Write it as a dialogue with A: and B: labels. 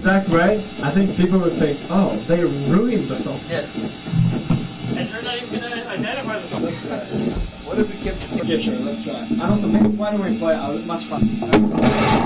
A: exact way, I think people would think, oh, they ruined the song.
B: Yes. And you're not even gonna identify the song.
C: Let's try it. What if we kept the same?
A: Yeah, sure, let's try. And also, maybe why don't we play a much fun?